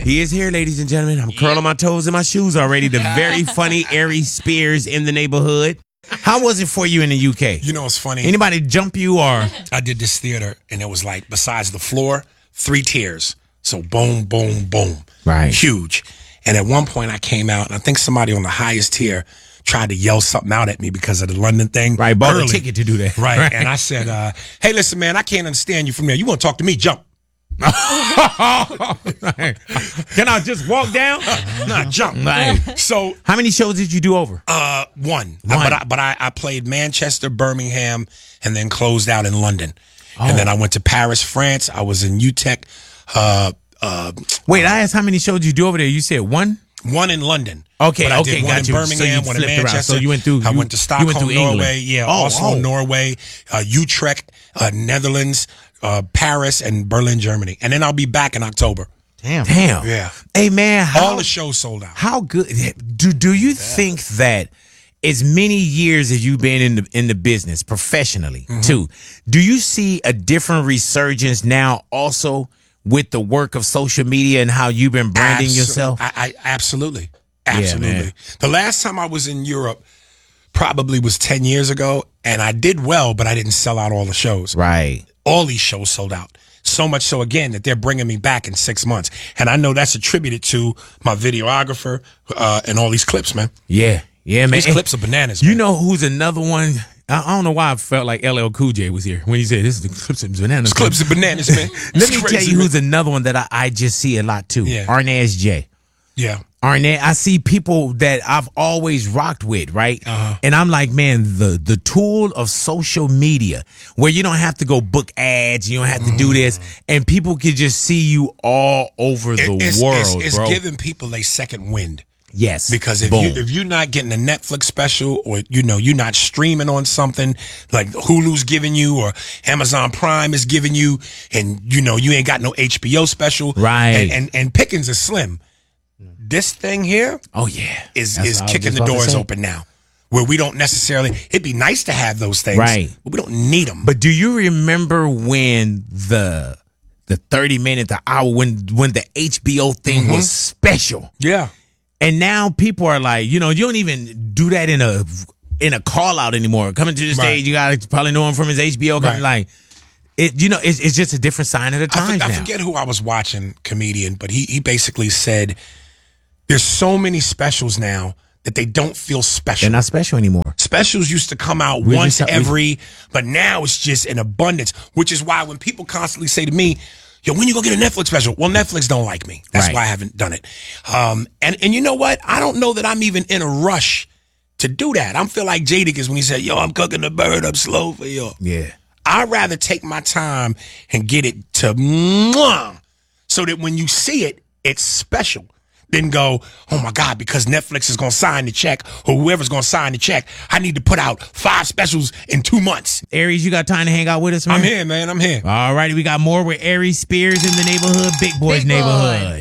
He is here, ladies and gentlemen. I'm curling my toes in my shoes already. The very funny Aries Spears in the neighborhood. How was it for you in the UK? You know, it's funny. Anybody jump you or? I did this theater, and it was like, besides the floor, 3 tiers. So boom, boom, boom. Right. Huge. And at one point I came out, and I think somebody on the highest tier tried to yell something out at me because of the London thing. Right, bought a ticket to do that. Right. And I said, hey, listen, man, I can't understand you from there. You want to talk to me? Jump. Can I just walk down? Nah, jump. Right. So how many shows did you do over? One. But I played Manchester, Birmingham, and then closed out in London. Oh. And then I went to Paris, France. I was in UTEC. Wait, I asked how many shows you do over there. You said one? One in London. Okay, but I did one in Birmingham, one in Manchester. So you went through. I went to Stockholm, Norway. Yeah, Oslo, Norway, Utrecht, Netherlands, Paris, and Berlin, Germany. And then I'll be back in October. Damn. Yeah. Hey man, all the shows sold out. How good? Do you think that as many years as you've been in the business professionally too, do you see a different resurgence now also with the work of social media and how you've been branding yourself? I absolutely. Yeah, the last time I was in Europe probably was 10 years ago, and I did well, but I didn't sell out all the shows. Right. All these shows sold out. So much so, again, that they're bringing me back in 6 months. And I know that's attributed to my videographer and all these clips, man. Yeah, man. These clips are bananas, man. You know who's another one? I don't know why I felt like LL Cool J was here when he said, this is the clips of bananas. It's clips of bananas, man. Let me tell you who's another one that I just see a lot, too. Yeah. Arnaz J. Yeah. Arnaz, I see people that I've always rocked with, right? And I'm like, man, the tool of social media where you don't have to go book ads, you don't have to do this, and people can just see you all over the world, it's bro. giving people a second wind. Yes. Because if you're not getting a Netflix special, or you're not streaming on something like Hulu's giving you or Amazon Prime is giving you, and you ain't got no HBO special, right? And pickings are slim. This thing here, is kicking the doors open now, where we don't necessarily. It'd be nice to have those things, right? But we don't need them. But do you remember when the 30-minute, the hour, when the HBO thing was special? Yeah. And now people are like, you don't even do that in a call out anymore. Coming to the stage, you gotta probably know him from his HBO. Like it, it's just a different sign of the times now. I forget who I was watching, comedian, but he basically said there's so many specials now that they don't feel special. They're not special anymore. Specials used to come out but now it's just in abundance, which is why when people constantly say to me, yo, when you gonna get a Netflix special? Well, Netflix don't like me. That's why I haven't done it. And you know what? I don't know that I'm even in a rush to do that. I feel like Jadakiss when he said, yo, I'm cooking the bird up slow for you. Yeah. I'd rather take my time and get it to mwah, so that when you see it, it's special. Then go, oh my God, because Netflix is going to sign the check, or whoever's going to sign the check, I need to put out 5 specials in 2 months. Aries, you got time to hang out with us, man? I'm here, man. I'm here. All righty, we got more with Aries Spears in the neighborhood, Big Boys neighborhood.